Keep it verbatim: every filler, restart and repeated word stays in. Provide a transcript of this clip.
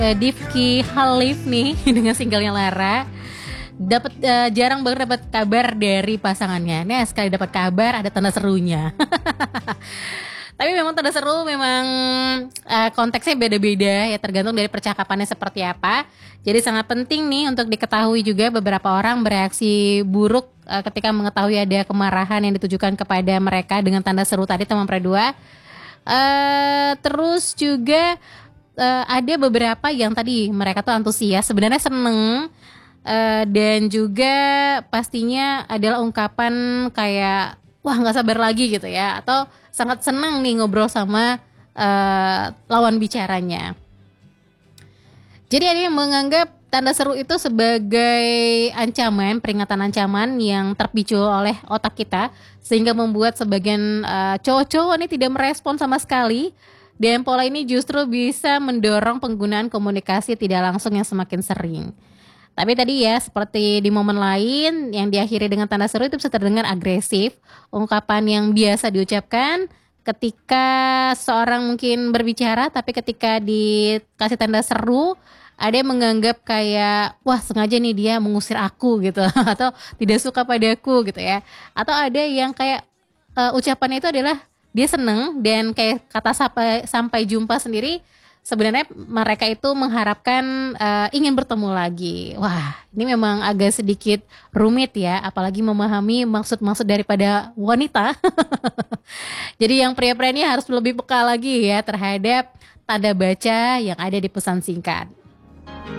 uh, Difki Halif nih dengan singlenya Lara dapat uh, jarang banget dapat kabar dari pasangannya. Nah, sekali dapat kabar ada tanda serunya. Tapi memang tanda seru memang uh, konteksnya beda-beda ya, tergantung dari percakapannya seperti apa. Jadi sangat penting nih untuk diketahui juga beberapa orang bereaksi buruk uh, ketika mengetahui ada kemarahan yang ditujukan kepada mereka dengan tanda seru tadi teman berdua. Uh, terus juga uh, ada beberapa yang tadi mereka tuh antusias, sebenarnya seneng. Uh, dan juga pastinya adalah ungkapan kayak wah nggak sabar lagi gitu ya, atau sangat senang nih ngobrol sama uh, lawan bicaranya. Jadi ada yang menganggap tanda seru itu sebagai ancaman, peringatan ancaman yang terpicu oleh otak kita sehingga membuat sebagian uh, cowok-cowok ini tidak merespon sama sekali. Dan pola ini justru bisa mendorong penggunaan komunikasi tidak langsung yang semakin sering. Tapi tadi ya seperti di momen lain yang diakhiri dengan tanda seru itu bisa terdengar agresif. Ungkapan yang biasa diucapkan ketika seorang mungkin berbicara, tapi ketika dikasih tanda seru ada yang menganggap kayak wah sengaja nih dia mengusir aku gitu atau tidak suka padaku gitu ya. Atau ada yang kayak uh, ucapannya itu adalah dia seneng dan kayak kata sampai, sampai jumpa sendiri. Sebenarnya mereka itu mengharapkan uh, ingin bertemu lagi. Wah, ini memang agak sedikit rumit ya, apalagi memahami maksud-maksud daripada wanita. Jadi yang pria-pria ini harus lebih peka lagi ya terhadap tanda baca yang ada di pesan singkat.